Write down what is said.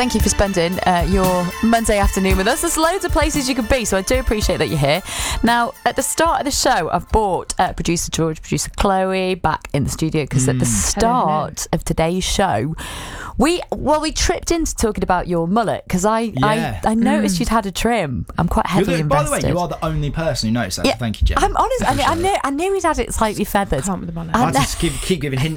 Thank you for spending your Monday afternoon with us. There's loads of places you could be, so I do appreciate that you're here. Now, at the start of the show, I've brought producer George, producer Chloe back in the studio because at the start of today's show, we tripped into talking about your mullet because I noticed you'd had a trim. I'm quite heavily invested. By the way, you are the only person who noticed that. Yeah, so thank you, Jen. I'm honest. I knew he'd had it slightly feathered. I can't with the mullet. I just keep giving hints